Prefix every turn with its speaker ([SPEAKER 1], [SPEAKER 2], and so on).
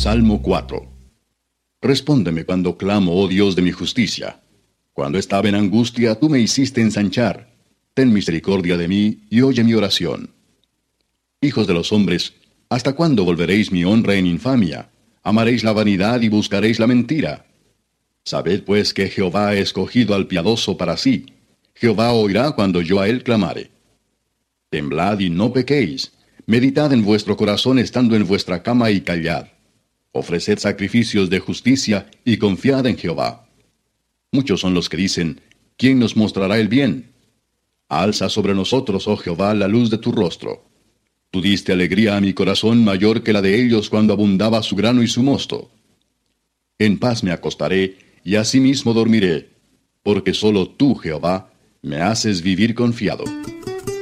[SPEAKER 1] Salmo 4. Respóndeme cuando clamo, oh Dios de mi justicia. Cuando estaba en angustia, tú me hiciste ensanchar. Ten misericordia de mí y oye mi oración. Hijos de los hombres, ¿hasta cuándo volveréis mi honra en infamia? Amaréis la vanidad y buscaréis la mentira. Sabed pues que Jehová ha escogido al piadoso para sí. Jehová oirá cuando yo a él clamare. Temblad y no pequéis. Meditad en vuestro corazón estando en vuestra cama y callad. Ofreced sacrificios de justicia y confiad en Jehová. Muchos son los que dicen, ¿quién nos mostrará el bien? Alza sobre nosotros, oh Jehová, la luz de tu rostro. Tú diste alegría a mi corazón mayor que la de ellos cuando abundaba su grano y su mosto. En paz me acostaré y asimismo dormiré, porque solo tú, Jehová, me haces vivir confiado.